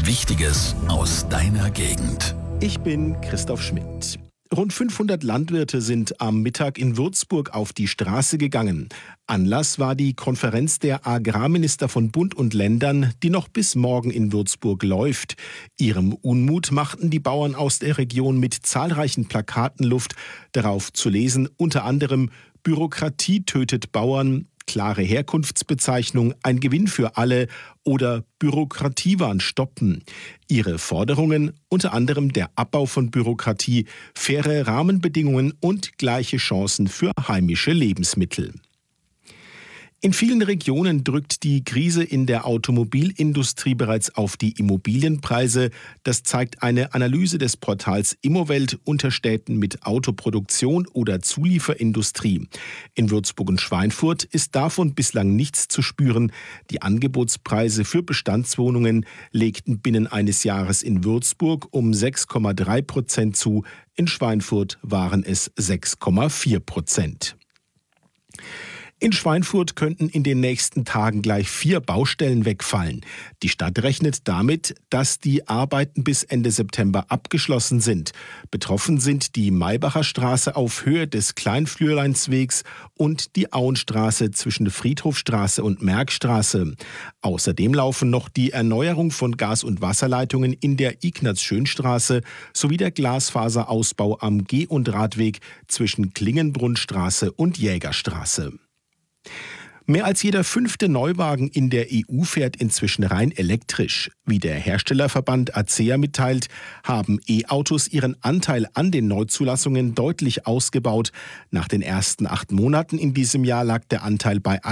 Wichtiges aus deiner Gegend. Ich bin Christoph Schmidt. Rund 500 Landwirte sind am Mittag in Würzburg auf die Straße gegangen. Anlass war die Konferenz der Agrarminister von Bund und Ländern, die noch bis morgen in Würzburg läuft. Ihrem Unmut machten die Bauern aus der Region mit zahlreichen Plakaten Luft. Darauf zu lesen unter anderem: Bürokratie tötet Bauern, klare Herkunftsbezeichnung, ein Gewinn für alle oder Bürokratiewahn stoppen. Ihre Forderungen, unter anderem der Abbau von Bürokratie, faire Rahmenbedingungen und gleiche Chancen für heimische Lebensmittel. In vielen Regionen drückt die Krise in der Automobilindustrie bereits auf die Immobilienpreise. Das zeigt eine Analyse des Portals Immowelt unter Städten mit Autoproduktion oder Zulieferindustrie. In Würzburg und Schweinfurt ist davon bislang nichts zu spüren. Die Angebotspreise für Bestandswohnungen legten binnen eines Jahres in Würzburg um 6,3% zu. In Schweinfurt waren es 6,4%. In Schweinfurt könnten in den nächsten Tagen gleich 4 Baustellen wegfallen. Die Stadt rechnet damit, dass die Arbeiten bis Ende September abgeschlossen sind. Betroffen sind die Maybacher Straße auf Höhe des Kleinflürleinswegs und die Auenstraße zwischen Friedhofstraße und Merkstraße. Außerdem laufen noch die Erneuerung von Gas- und Wasserleitungen in der Ignaz-Schön-Straße sowie der Glasfaserausbau am Geh- und Radweg zwischen Klingenbrunnstraße und Jägerstraße. Mehr als jeder 5. Neuwagen in der EU fährt inzwischen rein elektrisch. Wie der Herstellerverband ACEA mitteilt, haben E-Autos ihren Anteil an den Neuzulassungen deutlich ausgebaut. Nach den ersten 8 Monaten in diesem Jahr lag der Anteil bei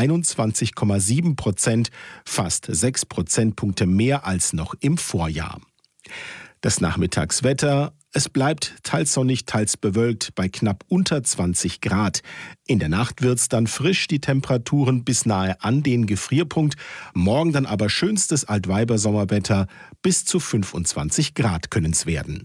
21,7%, fast 6 Prozentpunkte mehr als noch im Vorjahr. Das Nachmittagswetter: Es bleibt teils sonnig, teils bewölkt bei knapp unter 20 Grad. In der Nacht wird's dann frisch, die Temperaturen bis nahe an den Gefrierpunkt. Morgen dann aber schönstes Altweiber-Sommerwetter, bis zu 25 Grad können's werden.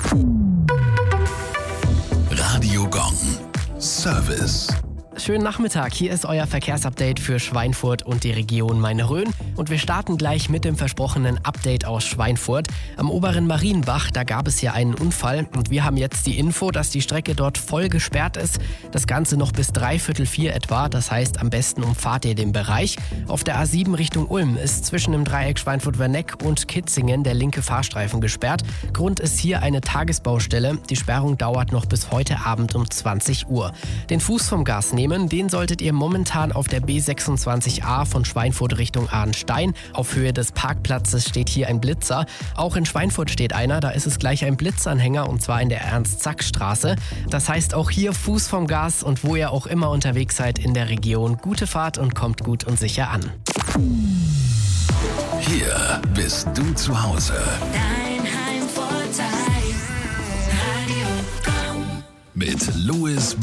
Radio Gong. Service. Schönen Nachmittag, hier ist euer Verkehrsupdate für Schweinfurt und die Region Main-Rhön. Und wir starten gleich mit dem versprochenen Update aus Schweinfurt. Am oberen Marienbach, da gab es ja einen Unfall und wir haben jetzt die Info, dass die Strecke dort voll gesperrt ist. Das Ganze noch bis 3:45 etwa, das heißt, am besten umfahrt ihr den Bereich. Auf der A7 Richtung Ulm ist zwischen dem Dreieck Schweinfurt-Werneck und Kitzingen der linke Fahrstreifen gesperrt. Grund ist hier eine Tagesbaustelle. Die Sperrung dauert noch bis heute Abend um 20 Uhr. Den Fuß vom Gas nehmen, den solltet ihr momentan auf der B26a von Schweinfurt Richtung Arnstein. Auf Höhe des Parkplatzes steht hier ein Blitzer. Auch in Schweinfurt steht einer, da ist es gleich ein Blitzanhänger und zwar in der Ernst-Zack-Straße. Das heißt auch hier Fuß vom Gas und wo ihr auch immer unterwegs seid in der Region, gute Fahrt und kommt gut und sicher an. Hier bist du zu Hause. Dein Heimvorteil. Radio Gong. Mit Louis